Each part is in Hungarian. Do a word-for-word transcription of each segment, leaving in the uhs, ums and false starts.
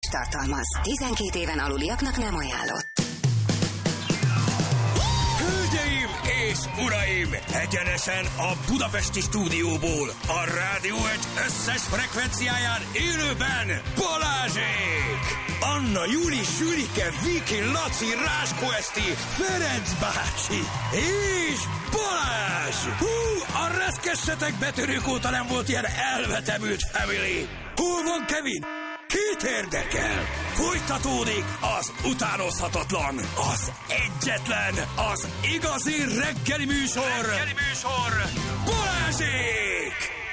tartalmaz. tizenkét éven aluliaknak nem ajánlott. Hölgyeim és uraim, egyenesen a budapesti stúdióból, a Rádió egy összes frekvenciáján élőben Balázsék! Anna, Júli, Sülike, Viki, Laci, Ráskó Eszti, Ferenc bácsi és Balázs! Hú, a reszkessetek betörők óta nem volt ilyen elvetemült family! Hol van Kevin? Kit érdekel? Folytatódik az utánozhatatlan, az egyetlen, az igazi reggeli műsor, reggeli műsor, Balázsék!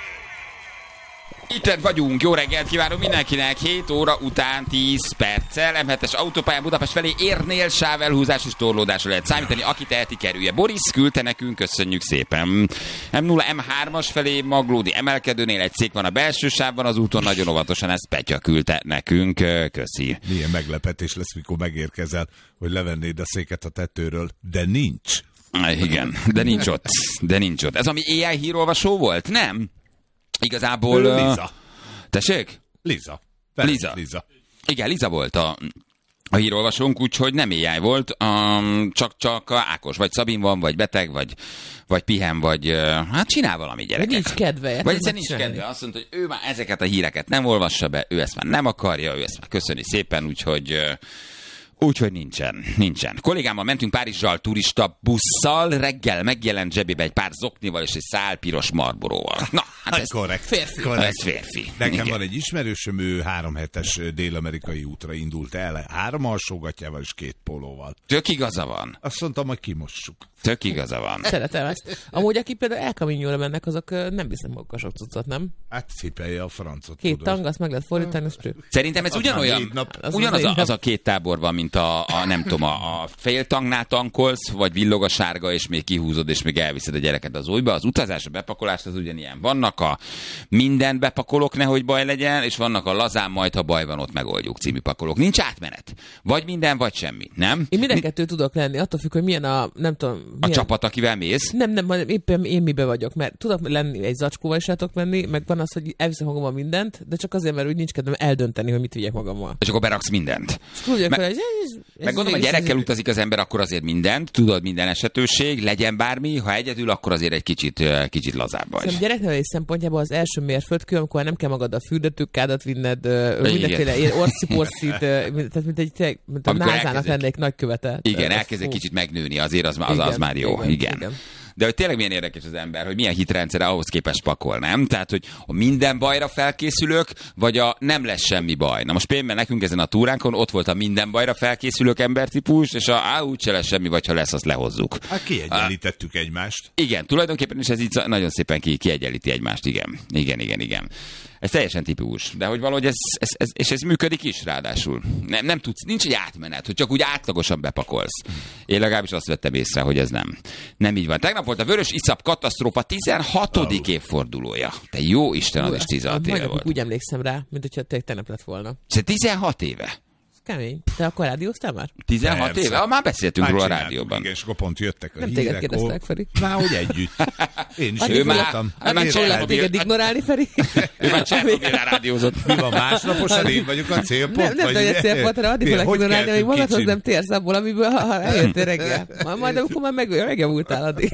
Itten vagyunk, jó reggelt kívánunk mindenkinek, hét óra után tíz perccel, em hetes autópályán Budapest felé érnél sávelhúzás és torlódásra lehet számítani, aki teheti kerülje. Boris küldte nekünk, köszönjük szépen. em nulla em hármas felé Maglódi emelkedőnél egy szék van a belső sávban, az úton nagyon óvatosan, ezt Petya küldte nekünk, köszi. Milyen meglepetés lesz, mikor megérkezel, hogy levennéd a széket a tetőről, de nincs. Igen, de nincs ott, de nincs ott. Ez ami á i hírolvasó volt? Nem. Igazából... Liza. Uh, tessék? Liza. Liza. Liza. Igen, Liza volt a, a hírolvasónk, úgyhogy nem á i volt, um, csak, csak Ákos, vagy Szabin van, vagy beteg, vagy, vagy pihen, vagy uh, hát csinál valami gyerekek. Nincs kedve. Vagy egyszerűen nincs kedve. Azt mondta, hogy ő már ezeket a híreket nem olvassa be, ő ezt már nem akarja, ő ezt már köszöni szépen, úgyhogy... Uh, Úgyhogy nincsen, nincsen. Kollégámmal mentünk Párizsral turista busszal, reggel megjelent zsebébe egy pár zoknival és egy szál piros Marlboróval. Na, hát ez korrekt. Férfi. Korrekt. Ez férfi. Nekem Igen. van egy ismerősöm, ő három hetes dél-amerikai útra indult el, három alsógatjával és két pólóval. Tök igaza van. Azt mondtam, hogy kimossuk. Tök igaza van. Szeretem ezt. Amúgy, akik például El Camino-ra mennek, azok nem visznek magukkal sok cuccot, nem? Hát cipelje a francot. Két tudod. tang, azt meg lehet fordítani, és trő. Szerintem ez Az ugyanolyan, négy nap. Az ugyanaz az a, négy az a nap. két tábor van, mint a, a nem tudom, a, a fél tangnál tankolsz, vagy villog a sárga, és még kihúzod, és még elviszed a gyereket az újba. Az utazás, a bepakolás, az ugyanilyen. Vannak a minden bepakolok, nehogy baj legyen, és vannak a lazán, majd ha baj van, ott megoldjuk című pakolók. Nincs átmenet. Vagy minden, vagy semmi, nem? Én minden kettő tudok lenni, attól függ, hogy milyen a, nem tudom... Milyen... A csapat, akivel mész? Nem, nem, hanem éppen én mibe vagyok, mert tudok lenni egy zacskóval is el tudok menni, meg van az, hogy elviszem magammal mindent, de csak azért, mert úgy nincs kedvem eldönteni, hogy mit vigyek magammal. És akkor beraksz mindent. És úgy Me- vele, hogy ez, ez Meg gondolom, a gyerekkel utazik az ember, akkor azért mindent, tudod, minden esetőség, legyen bármi, ha egyedül, akkor azért egy kicsit, kicsit lazább vagy. Szerintem gyereknevelés szempontjából az első mérföldkő, amikor nem kell magad a fürdőtükkádat vinned, mindenféle ilyen orciporcit, tehát mint egy mint a názának lenne egy nagy követe. Igen, elkezd egy kicsit megnőni, azért az, az, az már jó. Igen. igen. igen. De hogy tényleg milyen érdekes az ember, hogy milyen hitrendszere ahhoz képest pakol, nem? Tehát, hogy a minden bajra felkészülök, vagy a nem lesz semmi baj. Na most például nekünk ezen a túránkon ott volt a minden bajra felkészülők embertípus, és a á, úgyse lesz semmi, vagy ha lesz, azt lehozzuk. Hát kiegyenlítettük egymást. Igen, tulajdonképpen is ez így nagyon szépen ki, kiegyenlíti egymást, igen. Igen, igen, igen. Ez teljesen tipikus, de hogy valahogy ez, ez, ez, és ez működik is ráadásul. Nem, nem tudsz, nincs egy átmenet, hogy csak úgy átlagosan bepakolsz. Én legalábbis azt vettem észre, hogy ez nem. Nem így van. Tegnap volt a Vörös iszap katasztrófa tizenhatodik Oh. évfordulója. Te jó Isten, az is tizenhat éve volt. Úgy emlékszem rá, mint hogyha tényleg tegnap lett volna. Ez tizenhat éve? Kemény. Te akkor rádióztál már? tizenhat Persze. éve? Ah, már beszéltünk Már róla a csináltuk, rádióban. Igen, és akkor pont jöttek a Nem hírek. téged kérdeztek, ó, Feri. Már hogy együtt. Én is Ő már- voltam. hát már Addig Csernobyl- fognak téged ignorálni, Feri? Ő már Csernobylra rádiózott. Mi van másnaposan? Én vagyok a célpont? Nem, nem vagy tudom, hogy a mi? célpont, hanem addig Mi? fognak Hogy ignorálni, hogy keltünk magadhoz kicsit? nem térsz abból, amiből ha, ha eljöttél reggel. Majd, majd amikor már meg, megjavultál addig.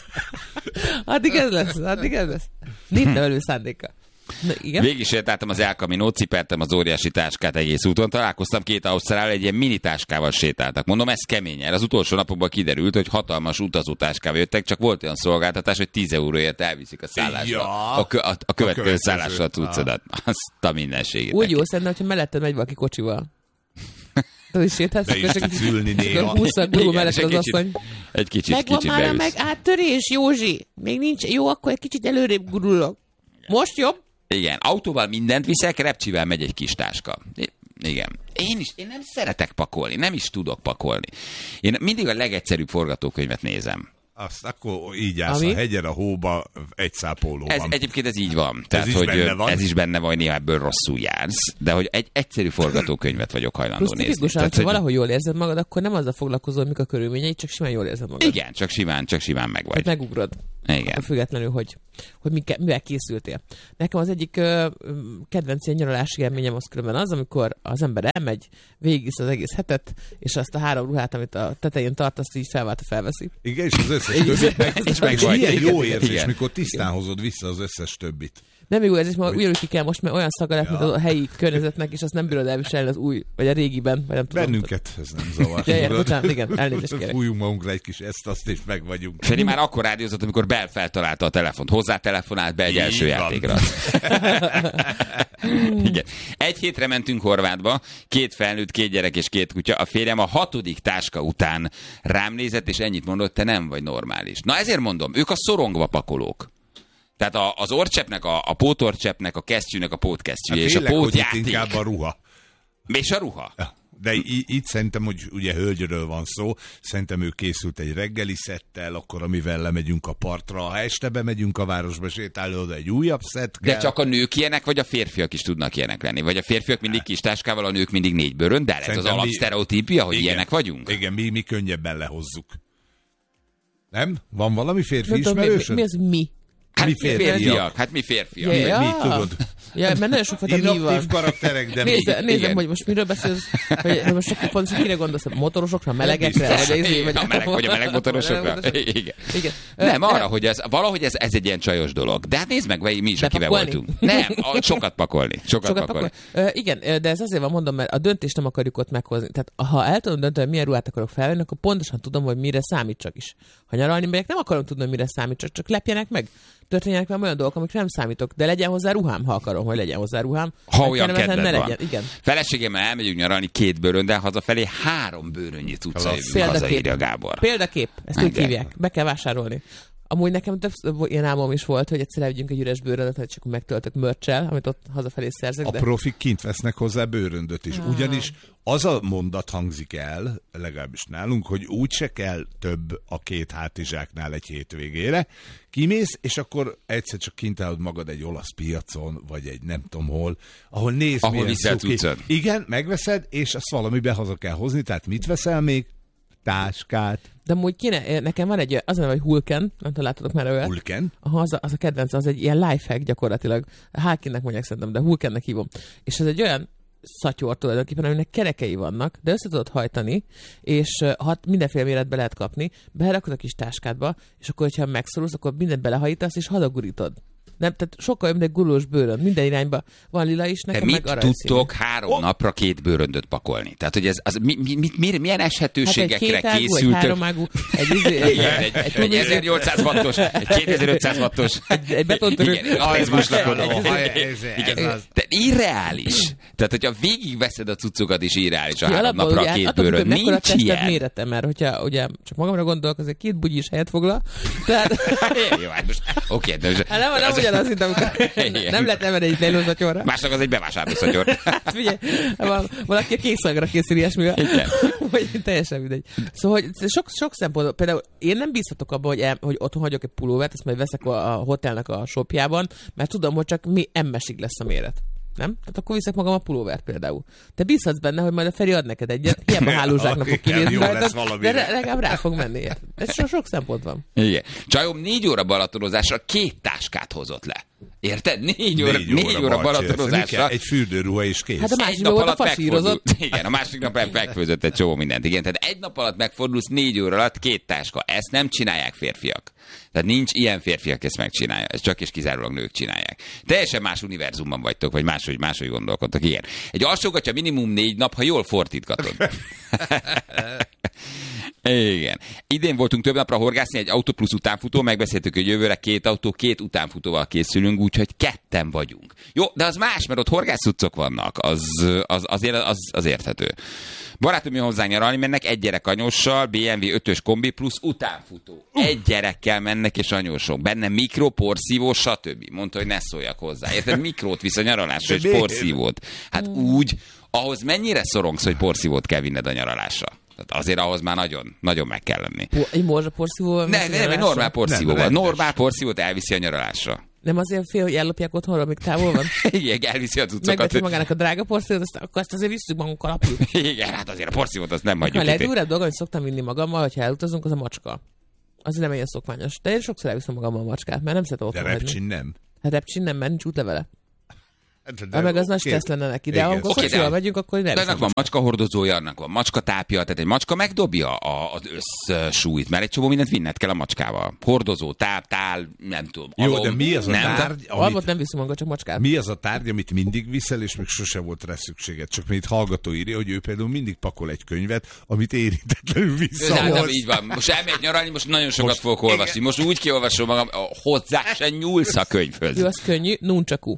Addig ez lesz, addig ez lesz. Nincs nevelő szándéka. Na, igen? Végig sétáltam az El Caminót, cipeltem az óriási táskát egész úton, találkoztam két ausztrál, egy ilyen mini táskával sétáltak. Mondom, ez kemény. Az utolsó napokban kiderült, hogy hatalmas utazótáskával jöttek, csak volt olyan szolgáltatás, hogy tíz euróért elviszik a szállásba. Ja. A, kö, a, a következő következő. szállásra a cuccodat. Azt a mindenségét. Úgy jó szerintem, hogyha melletted megy valaki kocsival. Tudod, is sétálsz, Be is tudsz ülni néha. húszszor gurul Igen, mellett és egy az kicsit- asszony. Egy kicsit, Megvan kicsit már a beülsz. meg áttörés, Józsi. Még nincs. Jó, akkor egy kicsit előrébb gurulok. Most jobb? Igen, autóval mindent viszek, repcsivel megy egy kis táska. I- Igen. Én is, én nem szeretek pakolni, nem is tudok pakolni. Én mindig a legegyszerűbb forgatókönyvet nézem. Azt akkor így állsz Ami? a hegyen, a hóba, egy szápolóban. Ez, egyébként ez így van. Tehát, is hogy benne van. Ez is benne van, néha ebből rosszul jársz, de hogy egy egyszerű forgatókönyvet vagyok hajlandó Plusz nézni. tipikusan, Tehát, ha hogy valahogy jól érzed magad, akkor nem azzal foglalkozol, mik a körülményei, csak simán jól érzed magad. igen, csak simán, csak simán meg Hogy vagy. megugrod. Igen. Attól függetlenül, hogy, hogy mikel, mivel készültél. Nekem az egyik ö, kedvenc ilyen nyaralási élményem az különben az, amikor az ember elmegy, végigvisz az egész hetet, és azt a három ruhát, amit a tetején tart, azt így felváltva felveszi. Igen, és az összes Igen. többit meg, Ez és meg vagy. ilyen jó Igen. érzés, Igen. mikor tisztán hozod vissza az összes többit. Nem jó érzés, mert ugyanúgy ki kell most, mert olyan szaga lett, Ja. mint a helyi környezetnek, és azt nem bírod elviselni az új, vagy a régiben, vagy nem tudom. Bennünket ez nem zavar. Ja, ja, bocsánat, igen, elnézést kérek. Fújjunk magunkra egy kis ezt, azt, és meg vagyunk. Feri már akkor rádiózott, amikor Bell feltalálta a telefont. Hozzá telefonált be egy Így első van. játékra. Igen. Egy hétre mentünk Horvátba, két felnőtt, két gyerek és két kutya. A férjem a hatodik táska után rám nézett, és ennyit mondott, te nem vagy normális. Na ezért mondom, ők a szorongva pakolók. Tehát a, az orrcseppnek, a, a pótorcseppnek, a kesztyűnek a pótkesztyűje, Hát és a félek, hogy itt pótjáték. inkább a ruha. És a ruha. Ja. De í- itt szerintem, hogy ugye hölgyről van szó, szerintem ő készült egy reggeli szettel, akkor amivel lemegyünk a partra, ha este bemegyünk a városba, sétálni oda egy újabb szett kell. De csak a nők ilyenek, vagy a férfiak is tudnak ilyenek lenni? Vagy a férfiak mindig kis táskával, a nők mindig négy bőrön, de ez az Szerintem mi- alapsztereotípia, hogy Igen. ilyenek vagyunk? Igen, mi, mi könnyebben lehozzuk. Nem? Van valami férfi Nem tudom, mi, mi, ismerősöd? mi az mi? Hát Mi mi férfiak? férfiak? Hát mi férfiak? Ja, ja. Mi, tudod? Ja, mert nagyon sokfajta mi van. Inaktív karakterek, de Nézd, még. nézem, igen. hogy most miről beszélsz, hogy, hogy most akkor pontosan kire gondolsz, a motorosokra, a melegekre, Biztos. vagy, izé, vagy a meleg, vagy a melegmotorosokra. Igen. Igen. Nem, Ö, arra, hogy ez, valahogy ez, ez egy ilyen csajos dolog. De hát nézd meg, mi is, akivel Bepakolni? voltunk. Nem, a, sokat pakolni. Sokat, Sokat pakolni. pakol. Ö, igen, ö, de ez azért van, mondom, mert a döntést nem akarjuk ott meghozni. Tehát ha el tudom dönteni, hogy milyen ruhát akarok felvenni, akkor pontosan tudom, hogy mire számítsak is. Ha nyaralni megyek, nem akarom tudni, hogy mire számítsak, csak lepjenek meg. Történjenek velem olyan dolgok, amikre nem számítok, de legyen hozzá ruhám, ha akarom, hogy legyen hozzá ruhám. Ha Meg olyan kellemetlen kedved ne van. legyen. Igen. Feleségemmel elmegyünk nyaralni két bőröndel, hazafelé három bőrönnyi cucca Klassz. jövünk, Példakép. hazaírja Gábor. Példakép, ezt úgy Igen. hívják. Be kell vásárolni. Amúgy nekem több ilyen álmom is volt, hogy egyszer elvigyünk egy üres bőröndöt, hogy csak megtöltök mörcsel, amit ott hazafelé szerzek. A De... profik kint vesznek hozzá bőröndöt is. Ah. Ugyanis az a mondat hangzik el, legalábbis nálunk, hogy úgyse kell több a két hátizsáknál egy hétvégére. Kimész, és akkor egyszer csak kint állod magad egy olasz piacon, vagy egy nem tudom hol, ahol nézd, Ahol milyen viszel cuki. cuccot. Igen, megveszed, és azt valamibe haza kell hozni, tehát mit veszel még? Táskát. De amúgy kéne, nekem van egy, az a neve, hogy Hulken, nem tudom, láttatok már olyat. Hulken. Aha, az a, az a kedvenc, az egy ilyen lifehack gyakorlatilag. Hákinnek mondják szerintem, de Hulkennek hívom. És ez egy olyan szatyor tulajdonképpen, aminek kerekei vannak, de össze tudod hajtani, és uh, ha mindenféle méretbe lehet kapni, berakod a kis táskádba, és akkor, hogyha megszorulsz, akkor mindent belehajítasz, és hadagurítod. Nem, tehát sokkal jobb, mint egy gurulós bőrönd. Minden irányba van lila is, De nekem mit meg aranyszínű. tudtok három oh. napra két bőröndöt pakolni? Tehát, hogy ez az, mi, mi, mi, mi, milyen Hát egy eshetőségekre kétágú, egy készültök? háromágú, egy, izé, egy, Igen, egy, egy, egy, egy egy, ezernyolcszáz wattos, egy kétezer-ötszáz wattos. egy, egy betontörő. Igen, Ah, ez most lakod. lakod. Ah, ez- ez Igen. az. De irreális. Tehát, hogyha végigveszed a cuccokat, is irreális a Ja, három alapból, napra ugye, a két attól függ, bőrönd. hogy mekkora Nincs tested ilyen. mérete, mert hogyha ugye csak magamra gondolok, azért két bugyis helyet foglal. Tehát Jó, hát most, oké, de most, hát nem, nem az- ugyanaz, mint amikor Igen. nem lehet emelni egy lejlózatyorra. Másnak az egy bevásárló szatyor. Hát figyelj, val- valaki a kékszagra készül ilyesmivel. Igen. Vagy teljesen mindegy. Szóval, hogy sok, sok szempontból, például én nem bízhatok abban, hogy, el, hogy otthon hagyok egy pulóvert, ezt majd veszek a, a hotelnek a shopjában, mert tudom, hogy csak mi emmesig lesz a méret. Nem? Tehát akkor viszek magam a pulóvert például. Te bízhatsz benne, hogy majd a Feri ad neked egyet, hiába hálózsáknak fog Igen, kinézni jó rajtad, lesz de valamire. re- legalább rá fog menni. érted? Ez so, sok szempont van. Igen. Csajom négy óra balatonozásra két táskát hozott le. Érted? Négy óra, négy négy óra Balcsi, Mi balatonozásra. kell? Egy fürdőruha és kész. Hát a Egy másik nap volt a alatt fasírozott. megfordult. Igen, a másik nap megfőzött egy csomó mindent. Igen, tehát egy nap alatt megfordulsz négy óra alatt két táska. Ezt nem csinálják férfiak. Tehát nincs ilyen férfi, aki ezt megcsinálja. Ez csak és kizárólag nők csinálják. Teljesen más univerzumban vagytok, vagy máshogy, máshogy gondolkodtok. Igen. Egy alsógatja minimum négy nap, ha jól fordítgatod. Igen. Idén voltunk több napra horgászni, egy autó plusz utánfutó, megbeszéltük, hogy jövőre két autó, két utánfutóval készülünk, úgyhogy ketten vagyunk. Jó, de az más, mert ott horgászcuccok vannak, az, az, azért, az, az érthető. Barátom jön hozzánk nyaralni, mennek egy gyerek anyóssal, bé em vé ötös kombi plusz utánfutó. Egy gyerekkel mennek és anyósok. Benne mikro, porszívó, stb. Mondta, hogy ne szóljak hozzá. Érted? Mikrót visz a nyaralásra, és miért? porszívót. Hát úgy, ahhoz mennyire szorongsz, hogy porszívót kell vinned a nyaralásra? Tehát azért ahhoz már nagyon, nagyon meg kell lenni. Po- egy morzsa porszívóval? Ne, nem, egy normál porszívóval. Nem, rendes. Normál porszívót elviszi a nyaralásra. Nem azért fél, hogy ellopják otthonról, amíg távol van? Igen, elviszi a cuccokat. Megvetjük magának a drága porszívót, aztán akkor ezt azért visszük magunkkal apjuk. Igen, hát azért a porszívót azt nem A hagyjuk itt. legdurább dolog, amit szoktam vinni magammal, hogyha elutazunk, az a macska. Az nem ilyen szokványos. De én sokszor elviszem magammal a macskát, mert nem szeretem De otthon hagyni. repcsin nem. Hát repcsin nem, mert nincs útlevele. De, De meg az nagy oké. stressz lenne neki, de Igen. amikor Oké, kocsival de- megyünk, akkor nem De viszem annak van macska hordozója, annak van macska tápja, tehát egy macska megdobja a, az összsúlyt, mert egy csomó mindent vinned kell a macskával. Hordozó, táp, tál, nem tudom. Jó, alom, de mi az a nem, tárgy, Almot amit, nem viszünk magunkkal, csak macskát. mi az a tárgy, amit mindig viszel, és még sose volt rá szükséged? Csak még itt hallgató írja, hogy ő például mindig pakol egy könyvet, amit érintetlenül De nem, visszahoz. így van. Most elmegy nyaralni, most nagyon sokat Most- fogok olvasni. Most úgy kiolvasom magam, hozzá se nyúlsz a könyvhöz. Jó, az könnyű, nuncsakú.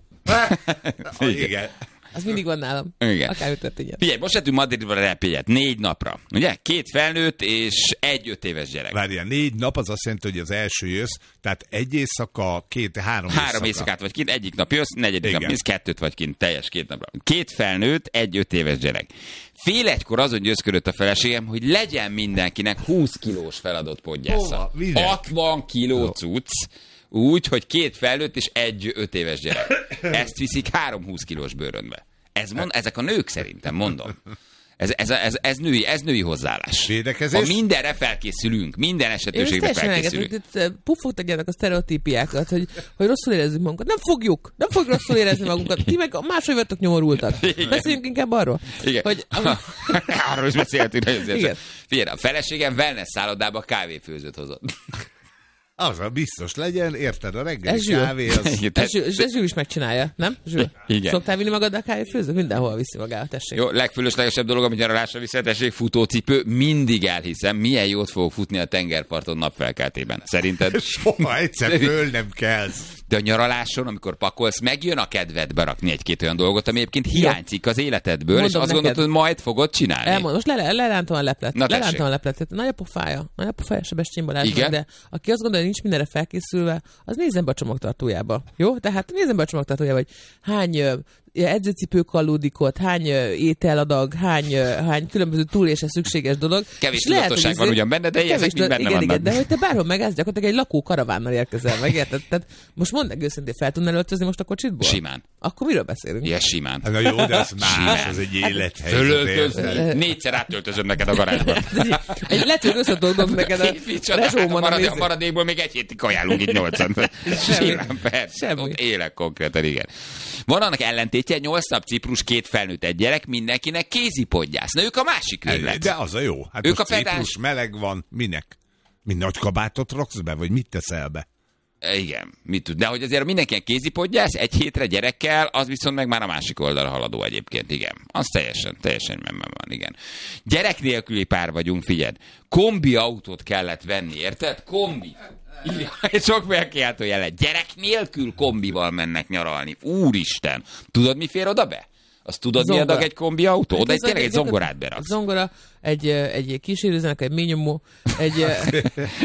Igen. Az mindig van nálam. Igen. Akármi történjen. Figyelj, most lettünk Madridba repjegyet, négy napra. Ugye? Két felnőtt és egy öt éves gyerek. Várjál, négy nap az azt jelenti, hogy az első jössz, tehát egy éjszaka, két, három, Három éjszaka. éjszakát vagy kint, egyik nap jössz, negyedik Igen. nap mész, kettőt vagy kint, teljes két napra. Két felnőtt, egy öt éves gyerek. Fél egykor azon győzködött a feleségem, hogy legyen mindenkinek húsz kilós feladott podgyásza. Hova? Minek? hatvan kiló cucc, úgy, hogy két felnőtt és egy öt éves gyerek. Ezt viszik három húsz kilós bőrönbe. Ez mond, ezek a nők szerintem, mondom. Ez, ez, ez, ez, női, ez női hozzáállás. Védekezés? Ha mindenre felkészülünk, minden Én ezt esetőségre teljesen felkészülünk. engedem, hogy puffogtatjátok a sztereotípiákat, hogy, hogy rosszul érezzük magunkat. Nem fogjuk, nem fogjuk rosszul érezni magunkat. Ti meg máshogy vagytok nyomorultak. Beszéljünk inkább arról. Igen. Hogy, Arról is beszélhetünk nagyon Igen. szívesen. Figyelj, a feleségem wellness szállodába kávéfőzőt hozott. Az a biztos legyen, érted, a reggeli Ez Zsül. kávé az... Igen, ez te- Zsül, ez Zsül is megcsinálja, nem? Zsül? Igen. Szoktál vinni magaddal kávéfőzőt? Mindenhol viszi magával, tessék. Jó, legfölöslegesebb dolog, amit nyaralásra viszel, tessék, futócipő, mindig elhiszem, milyen jót fogok futni a tengerparton napfelkeltében. Szerinted? Soha egyszer föl nem kelsz. De a nyaraláson, amikor pakolsz, megjön a kedved berakni egy-két olyan dolgot, ami egyébként hiányzik az életedből, Mondom és azt neked. gondolod, hogy majd fogod csinálni. Elmond, most le, lelántom a leplet. Na, tessék. Lelántom a lepletet. Nagy a pofája. Nagy a pofája Sebestyén Balázs. Igen? De aki azt gondolja, hogy nincs mindenre felkészülve, az nézzen be a csomagtartójába. Jó? Tehát nézzen be a csomagtartójába, hogy hány ö, edzőcipő kallódikot, hány ö, ételadag, hány, ö, hány különböző túlélésre szükséges dolog. Kevés És lehet, tudatosság hogy van izé- ugyan benne, de ezek kevés mind tudat- benne igen, vannak. igen, de hogy te bárhol megállsz, gyakorlatilag egy lakó karavánnal érkezel meg, érted? Tehát most mondd meg őszintén, fel tudnál öltözni most a kocsitból? Simán. Akkor miről beszélünk? Ilyen simán. Na jó, de az más, Simán. az egy Hát, élethelyzet. érted? Fölöltözni. Négyszer átöltözöm neked a garázsban. Egy letűr összetolgom neked a Micsoda, hát a rezsómon a maradék, mézét. maradékból még egy hétig kajálunk itt nyolcan. Simán, persze. Semmi. Ott élek konkrétan, igen. Van annak ellentétje, nyolc nap Ciprus, két felnőtt, egy gyerek, mindenkinek kézipodgyász. Na ők a másik véglet. De az a jó. Hát Ők most a pedás- Ciprus, meleg van, minek? Mind nagy kabátot raksz be, vagy mit teszel be? Igen, mit tud. De hogy azért mindenkinek kézipodgyász, egy hétre gyerekkel, az viszont meg már a másik oldalra haladó egyébként, igen. Az teljesen, teljesen memben van, igen. Gyerek nélküli pár vagyunk, figyeld. Kombi autót kellett venni, érted? Kombi. Írja, sok megkiáltó jelet. Gyerek nélkül kombival mennek nyaralni. Úristen. Tudod, mi fér oda be? Azt tudod, mi Zongora. adag egy kombi autó? Oda egy Ez tényleg egy egy- zongorát beraksz. Zongora, egy, ö, egy kísérőzenek, egy ményomó, egy... ö,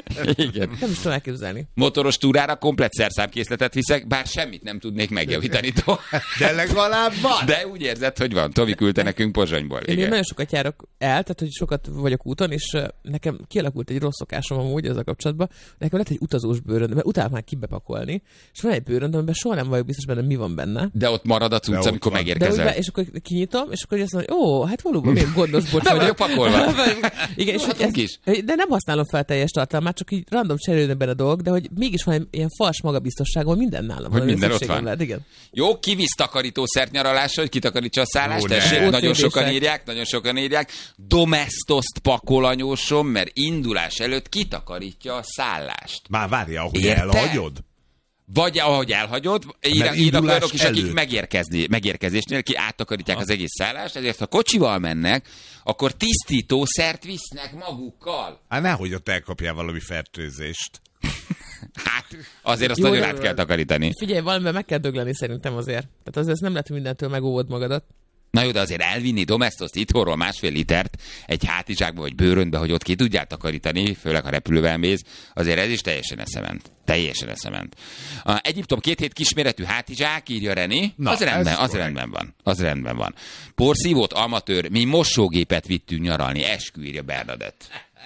Igen. nem is tudom elképzelni. Motoros túrára komplet szerszámkészletet viszek, bár semmit nem tudnék megjavítani tovább. De legalább van. De úgy érzed, hogy van. Tomi küldte nekünk Pozsonyból. Én még Igen. nagyon sokat járok el, tehát hogy sokat vagyok úton, és ö, nekem kialakult egy rossz szokásom amúgy ezzel kapcsolatban. Nekem lett egy utazós bőröndöm, mert utálok már kibepakolni, és van egy bőröndöm, amiben soha nem vagyok biztos benne, mi van benne. De ott marad a De cucc, ott amikor van. De úgy, megérkezel. be- és akkor kinyitom, és akkor azt mondom, hogy ó, hát valóban még gondos bocs Be vagyok pakolva. Igen, és hogy Hatunk ez, is. de nem használom fel teljes tartalmát, csak így random cserélődnek benne a dolgok, de hogy mégis van egy ilyen fals magabiztosságom, minden nálam. Hogy van, minden ott szükségem van. Lehet, igen. Jó, kivisz takarítószert nyaralásra, hogy kitakarítsa a szállást, Ó, tessék, ne. nagyon Ócédések. sokan írják, nagyon sokan írják. Domestoszt pakol anyósom, mert indulás előtt kitakarítja a szállást. Már várja, ahogy Érte? elhagyod. Vagy ahogy elhagyod, ír, Mert írnak indulás olyanok is, akik előtt. megérkezni, megérkezésnél ki áttakarítják az egész szállást, ezért ha kocsival mennek, akkor tisztítószert visznek magukkal. Hát nehogy ott elkapjál valami fertőzést. Hát azért azt Jó, nagyon de- át kell takarítani. Figyelj, valamivel meg kell dögleni szerintem azért. Tehát azért nem lehet, hogy mindentől megóvod magadat. Na jó, de azért elvinni Domestoszt itthonról másfél litert egy hátizsákba vagy bőrönbe, hogy ott ki tudják takarítani, főleg ha repülővel mész, azért ez is teljesen eszement. Teljesen eszement. A Egyiptom két hét kisméretű hátizsák, írja René, Na, az, rendben, az rendben van. Az rendben van. Porszívót, amatőr, mi mosógépet vittünk nyaralni, eskü, írja Bernadett.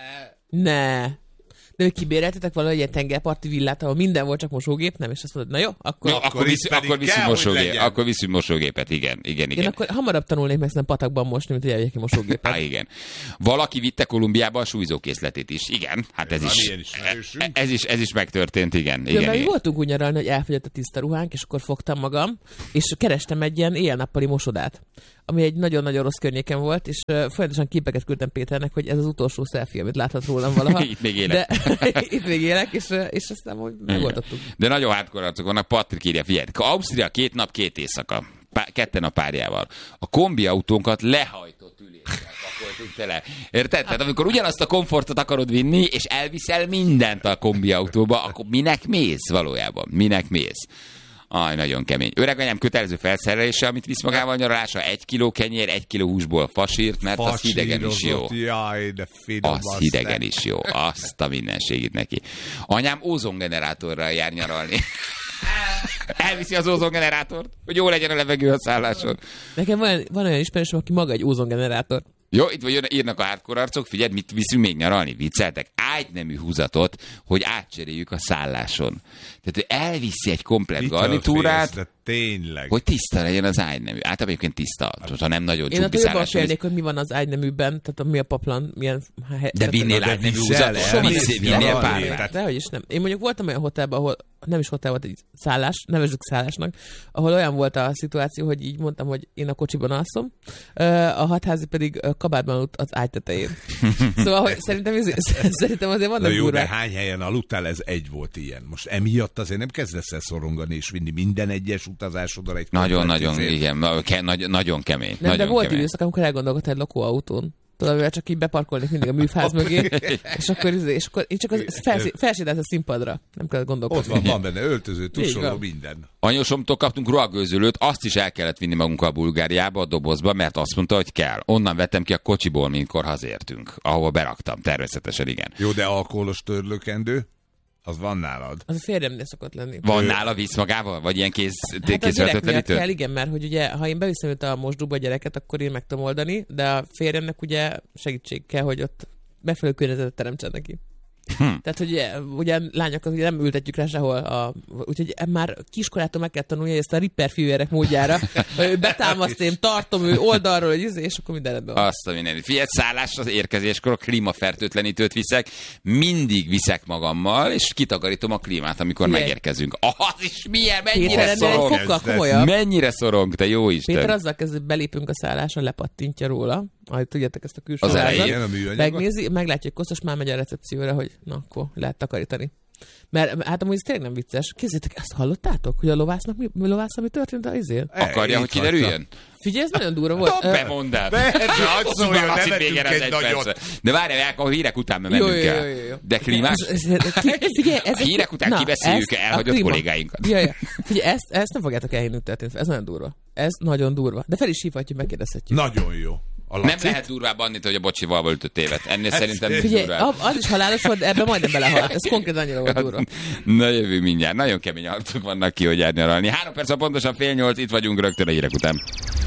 Ne. De hogy kibéreltetek valahogy egy tengerparti villát, ahol minden volt, csak mosógép, nem? És azt mondod, na jó, akkor... No, akkor, akkor visz, akkor viszünk mosógép, akkor viszünk mosógépet, igen, igen, igen. Én akkor hamarabb tanulnék meg szerintem patakban mosni, mint hogy eljek ki mosógépet. Há, igen. Valaki vitte Kolumbiába a súlyzókészletét is. Igen, hát ez is, ez is, ez is megtörtént, igen. igen, igen. igen. Voltunk úgy nyaralni, hogy elfogyott a tiszta ruhánk, és akkor fogtam magam, és kerestem egy ilyen éjjel-nappali mosodát, ami egy nagyon-nagyon rossz környéken volt, és uh, folyamatosan képeket küldtem Péternek, hogy ez az utolsó selfie, amit láthat rólam valaha. Itt még élek. De, itt még élek, és, uh, és aztán hogy megoldottuk. De nagyon hardcore arcok vannak, Patrik írja, figyelj, Ausztria két nap, két éjszaka, pá- ketten a párjával. A kombi autónkat lehajtott üléssel pakoltuk tele. Érted? Tehát amikor ugyanazt a komfortot akarod vinni, és elviszel mindent a kombi autóba, akkor minek mész valójában? Minek mész? Aj, nagyon kemény. Öreganyám kötelező felszerelése, amit visz magával nyaralásra, egy kiló kenyér, egy kiló húsból fasírt, mert az hidegen is jó. Jaj, de finom az hidegen is jó. Azt a mindenségét neki. Anyám ózongenerátorral jár nyaralni. Elviszi az ózongenerátort, hogy jó legyen a levegő a szálláson. Nekem van, van olyan ismerősöm, aki maga egy ózongenerátor. Jó, itt vagy írnak a hardcore arcok, figyeld, mit viszünk még nyaralni, vicceltek, ágynemű húzatot, hogy átcseréljük a szálláson. Tehát ő elviszi egy komplet garnitúrát, tényleg. hogy tiszta legyen az ágynemű. Általában egyébként tiszta, ha nem nagyon csúki szálláson. Én attól jobban félnék, hogy mi van az ágyneműben, tehát mi a paplan, milyen hely. De vinnél ágynemű húzatot? Vinnél pár. Dehogy is nem. Én mondjuk voltam olyan hotelben, ahol nem is hotel volt, egy szállás, nevezzük szállásnak, ahol olyan volt a szituáció, hogy így mondtam, hogy én a kocsiban alszom, a hatházi pedig kabátban aludt az ágy tetején. Szóval, hogy szerintem, ez, szerintem azért vannak jó, durvák. de hány helyen aludtál, ez egy volt ilyen. Most emiatt azért nem kezdesz el szorongani és vinni minden egyes utazásodra egy nagyon-nagyon, igen, na, ke, nagy, nagyon kemény. Nem, nagyon de volt kemény. időszak, amikor elgondolkodtál egy lakóautón. Tudod, mivel csak így beparkolnék mindig a műfáz mögé, és akkor, és akkor én csak az felsétálsz a színpadra. Nem kell gondolkodni. Ott van, van benne öltöző, tusoló, minden. Anyósomtól kaptunk ruhagőzölőt, azt is el kellett vinni magunkkal Bulgáriába, a dobozba, mert azt mondta, hogy kell. Onnan vettem ki a kocsiból, minkkor hazértünk, ahova beraktam, természetesen, igen. Jó, de alkoholos törlőkendő? Az van nálad? Az a férjemnél szokott lenni. Van ő... nála, visz magával? Vagy ilyen kéz, hát kézzeltetlenítő? kell, igen, mert hogy ugye, ha én beviszem őt a mosdóba a gyereket, akkor én meg tudom oldani, de a férjemnek ugye segítség kell, hogy ott megfelelő környezetet teremtsen neki. Hm. Tehát, hogy ugye, ugye lányokat ugye nem ültetjük rá sehol, a, úgyhogy már kiskorától meg kell tanulni ezt a ripper fivérek módjára, hogy ő betámaszt, én tartom ő oldalról, hogy izé, és akkor minden rendben van. Azt a minden. Figyelj, szállásra az érkezéskor a klímafertőtlenítőt viszek, mindig viszek magammal, és kitakarítom a klímát, amikor Figyelj. megérkezünk. Az is milyen, mennyire Péter, szorong. Fokkal, mennyire szorong, te jó Isten. Péter azzal kezdve, belépünk a szállásra, lepattintja róla, ahogy tudjátok ezt a külső az házat, megnézi, meglátja, hogy koszos, már megy a recepcióra, hogy na, akkor lehet takarítani. Mert hát amúgy ez tényleg nem vicces. Kézzétek, ezt hallottátok, hogy a lovásznak mi, mi lovásznak mi történt az izél? Akarja, hogy kiderüljön? Figyelj, ez nagyon durva volt. Dob be, mondd el. Persze, hogy szóljon, ne vettünk egy nagyot. De várjál, a hírek után menjünk jó, el. jó, jó, jó. De klímás? Figyelj, ez a hírek után na, kibeszéljük elhagyott kollégáinkat. Ja, ja. Figyelj, ezt, ezt nem fogjátok elhinni, történt. Ez nagyon durva. Ez nagyon durva. De fel is hívhatjuk, megkérdezhetjük. Nagyon jó. Nem lehet durvább annit, hogy a bocsival volt tévet. Ennél hát, szerintem nincs durvább. Az is halálos volt, de ebben majdnem belehalt. Ez konkrétan annyira volt durva. Na jövő mindjárt. Nagyon kemény arcok vannak ki, hogy nyaralni. Három perc a pontosan fél nyolc, itt vagyunk rögtön a hírek után.